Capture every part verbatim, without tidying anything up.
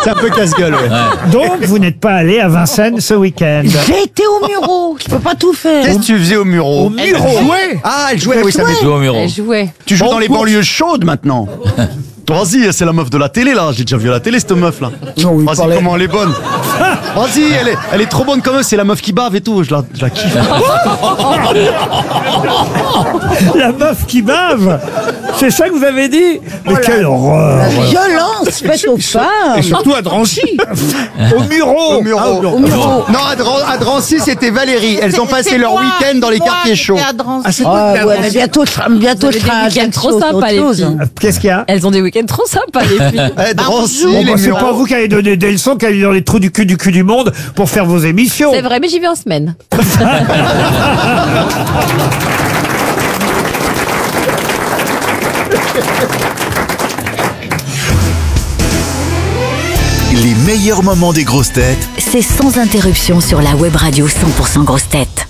C'est un peu casse-gueule, ouais. Ouais. Donc, vous n'êtes pas allé à Vincennes ce week-end. J'ai été au Muro, je peux pas tout faire. Qu'est-ce que tu faisais au Muro Au Muro. jouait Ah, elle jouait, oui, ça m'est- Joue au Muro. Elle jouait. Tu joues Bon dans les cours. banlieues chaudes maintenant. Vas-y, c'est la meuf de la télé là. J'ai déjà vu à la télé cette meuf là. Non, il Vas-y, parlait- comment elle est bonne. Vas-y, elle est, elle est trop bonne comme eux. C'est la meuf qui bave et tout. Je la, je la kiffe. La meuf qui bave. C'est ça que vous avez dit? Mais quelle horreur. La violence faite aux femmes. Surtout à Drancy. Au Muro. Au Muro. Au Muro. Non, à, Dran- à Drancy, c'était Valérie. Elles ont passé leur week-end dans les quartiers chauds. Ah, c'est Ah, pas ouais, mais bientôt, je serai- bientôt, je Vous avez serai à des week-ends Ajaccio, trop c'est sympas, autre les chose. filles. Qu'est-ce qu'il y a? Elles ont des week-ends trop sympas, les filles. Eh, Drancy, Bon, les bah, c'est Mureaux. pas vous qui allez donner des leçons, qui allez dans les trous du cul du cul du monde pour faire vos émissions. C'est vrai, mais j'y vais en semaine. Les meilleurs moments des grosses têtes C'est sans interruption sur la web radio cent pour cent grosses têtes.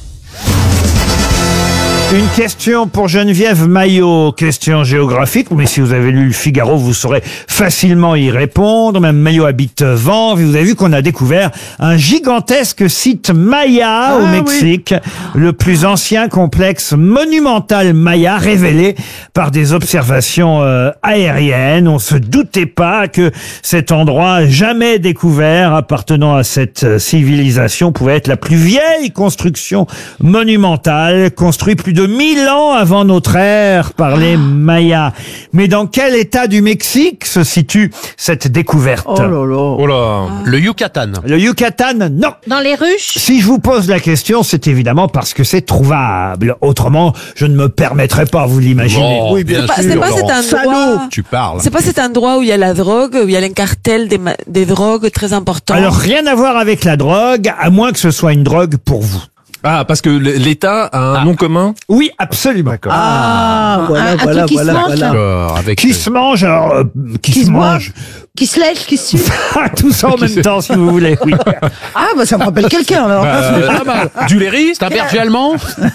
Une question pour Geneviève Maillot, question géographique, mais si vous avez lu le Figaro, vous saurez facilement y répondre. Même Maillot habite Vanves, et vous avez vu qu'on a découvert un gigantesque site Maya au Mexique, le plus ancien complexe monumental Maya révélé par des observations euh, aériennes. On se doutait pas que cet endroit jamais découvert appartenant à cette euh, civilisation pouvait être la plus vieille construction monumentale construite plus de mille ans avant notre ère par les Mayas. Mais dans quel état du Mexique se situe cette découverte? Oh là là. Oh là. Le Yucatan. Le Yucatan, non. Dans les ruches? Si je vous pose la question, c'est évidemment parce que c'est trouvable. Autrement, je ne me permettrais pas, vous l'imaginez. Oui, bien Pas- sûr. C'est pas cet endroit. Tu parles. C'est pas cet endroit où il y a la drogue, où il y a un cartel des, ma- des drogues très important. Alors, rien à voir avec la drogue, à moins que ce soit une drogue pour vous. Ah, parce que l'État a un nom commun. Oui, absolument. Ah, voilà, un voilà, truc qui se voilà, mange, voilà. D'accord, avec. Qui se mange, alors, euh, qui, Qui se se boit mange. Qui se lèche, qui se suce. Tout ça en même temps, si vous voulez, oui. Ah, bah ça me rappelle quelqu'un alors. Euh, pas mal. Du Léry, c'est un berger allemand.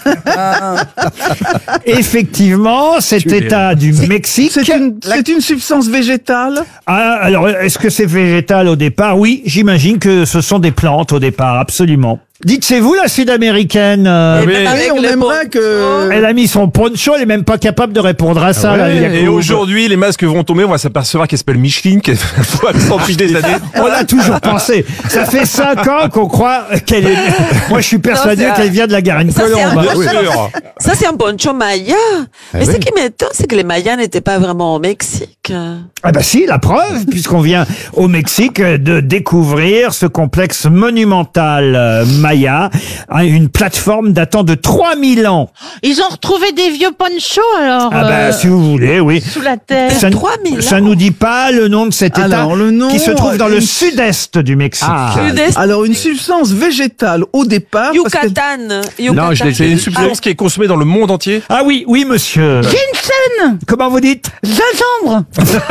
Effectivement, cet état du Mexique. C'est une, c'est une substance végétale. Ah, alors, est-ce que c'est végétal au départ? Oui, j'imagine que ce sont des plantes au départ, absolument. Dites, c'est vous la sud-américaine euh, Et oui. même Oui, avec on le aimerait que. Elle a mis son poncho, elle est même pas capable de répondre à ça. là, Ouais, Yacoub. et aujourd'hui, les masques vont tomber, on va s'apercevoir qu'elle s'appelle Micheline, qu'elle faut depuis des années. On l'a toujours pensé. Ça fait cinq ans qu'on croit qu'elle est... Moi, je suis persuadé Non, c'est- qu'elle vient de la Ça, c'est Garenne-Colombe. un- Bien sûr. Ça, c'est un poncho maya. Mais ce qui m'étonne, c'est que les Mayas n'étaient pas vraiment au Mexique. Ah bah si, la preuve, puisqu'on vient au Mexique de découvrir ce complexe monumental euh, Maya, hein, une plateforme datant de trois mille ans. Ils ont retrouvé des vieux ponchos, alors, Ah bah euh, si vous voulez, oui. sous la terre. Ça, trois mille ça ans. nous dit pas le nom de cet état Alors, le nom, qui se trouve dans euh, le une- sud-est du Mexique. Sud-est, Alors, une substance végétale au départ. parce que- Yucatan. Yucatan. Non, je l'ai- c'est une substance qui est consommée dans le monde entier. Ah oui, oui monsieur. Ginseng. Comment vous dites? Gingembre.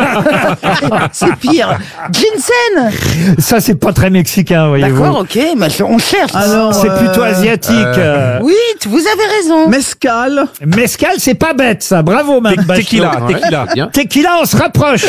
C'est pire. Ginseng. Ça c'est pas très mexicain, voyez-vous. D'accord, ok, mais on cherche. Alors, C'est euh, plutôt asiatique. euh. Oui, t- vous avez raison. Mescal. Mescal, c'est pas bête ça. Bravo, Mme Te- Bachelot. Tequila, tequila. Tequila, on se rapproche.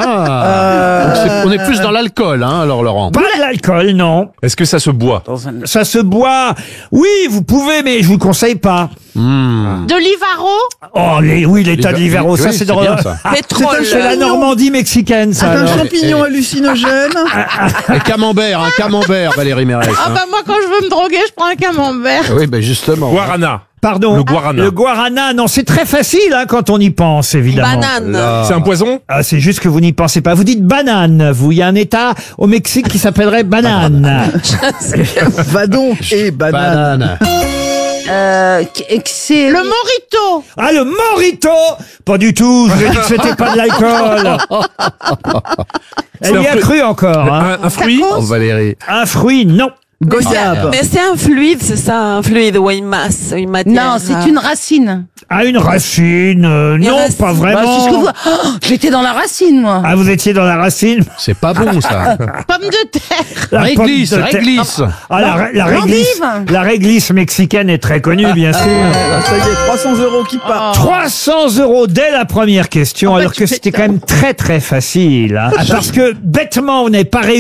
Ah. On est plus dans l'alcool, hein, alors Laurent. Pas de l'alcool, non. Est-ce que ça se boit? Ça se boit. Oui, vous pouvez, mais je vous conseille pas. De l'Ivaro? Oh, les, oui, l'état de l'Ivaro, ça Oui, c'est c'est drôle. bien, ça. Pétrole. C'est la Normandie mexicaine, ça. C'est un alors. champignon hallucinogène. Un camembert, un camembert, Valérie Mérès. Ah bah moi, quand je veux me droguer, je prends un camembert. Oui, ben justement. Guarana. Pardon. Le guarana. Le guarana, non, c'est très facile hein, quand on y pense, évidemment. Banane. C'est un poison? Ah, c'est juste que vous n'y pensez pas. Vous dites banane, vous. Il y a un état au Mexique qui s'appellerait banane. Va donc et banane. Euh, qu- c'est Le Morito. Ah, le morito! Pas du tout, je vous ai dit que c'était pas de l'alcool. Elle C'est y un a peu- cru encore. Hein. Un, un fruit? Oh, Valérie. Un fruit, non. Goyave. Mais c'est un fluide, c'est ça, un fluide ou une masse, une matière. Non, c'est une racine. Ah, une racine, euh, Une non, racine. pas Bah, vraiment. c'est ce que vous... Oh, j'étais dans la racine, moi. Ah, vous étiez dans la racine. C'est pas bon, ça. Pomme de terre. La pomme Réglisse, de terre. réglisse. Ah, la, la réglisse, L'endive. la réglisse mexicaine est très connue, bien sûr. Ah, ça y est, trois cents euros qui partent. trois cents euros dès la première question, alors que c'était quand même très très facile. Hein, parce que bêtement, on n'est pas réussi.